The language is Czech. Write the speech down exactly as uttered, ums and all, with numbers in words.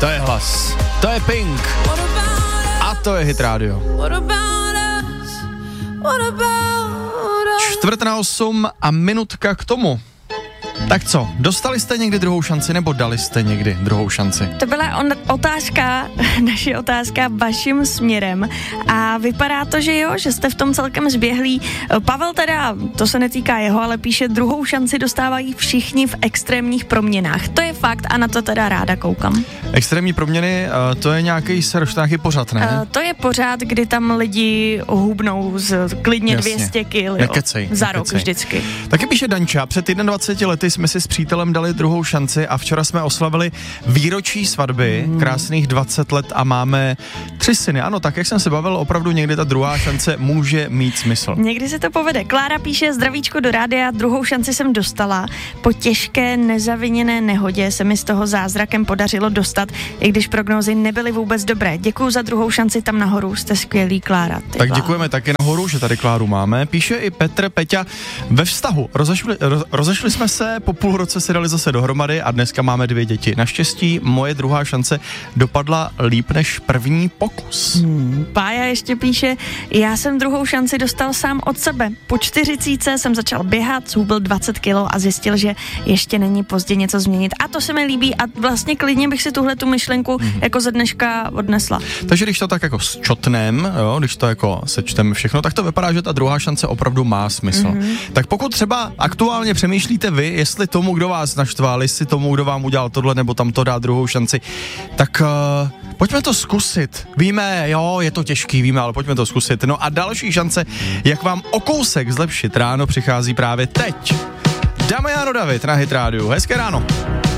to je hlas, to je Pink a to je Hit Radio. Čtvrt na osm a minutka k tomu. Tak co, dostali jste někdy druhou šanci, nebo dali jste někdy druhou šanci? To byla on, otázka, naše otázka vaším směrem a vypadá to, že jo, že jste v tom celkem zběhlí. Pavel teda, to se netýká jeho, ale píše, druhou šanci dostávají všichni v extrémních proměnách. To je fakt a na to teda ráda koukám. Extrémní proměny, uh, to je nějaký srštách pořad, ne? Uh, to je pořád, kdy tam lidi hubnou z klidně Jasně. dvě stě kil, Nekecej, za nekecej. rok vždycky. Taky píše Danča, před dvaceti jednou lety jsme si s přítelem dali druhou šanci a včera jsme oslavili výročí svatby, hmm. krásných dvacet let a máme tři syny. Ano, tak jak jsem se bavil, opravdu někdy ta druhá šance může mít smysl. Někdy se to povede. Klára píše, zdravíčko do rádia, druhou šanci jsem dostala. Po těžké nezaviněné nehodě se mi z toho zázrakem podařilo dostat, i když prognózy nebyly vůbec dobré. Děkuju za druhou šanci tam nahoru, jste skvělý, Klára. Ty tak vlá. Děkujeme taky nahoru, že tady Kláru máme. Píše i Petr Peťa, ve vztahu rozešli, roz, rozešli jsme se, po půl roce si dali zase dohromady a dneska máme dvě děti. Naštěstí moje druhá šance dopadla líp než první pokus. Hmm, Pája ještě píše, já jsem druhou šanci dostal sám od sebe. Po čtyřicítce jsem začal běhat, zhubil dvacet kilo a zjistil, že ještě není pozdě něco změnit. A to se mi líbí a vlastně klidně bych si tuhle tu myšlenku hmm. jako ze dneška odnesla. Takže když to tak jako sčotnem, jo, když to jako sečteme všechno, tak to vypadá, že ta druhá šance opravdu má smysl. Hmm. Tak pokud třeba aktuálně přemýšlíte vy, jestli tomu, kdo vás naštval, jestli tomu, kdo vám udělal tohle nebo tamto dá druhou šanci, tak uh, pojďme to zkusit. Víme, jo, je to těžký, víme, ale pojďme to zkusit. No a další šance, jak vám o kousek zlepšit ráno, přichází právě teď. Damiano David na Hit Radio. Hezké ráno.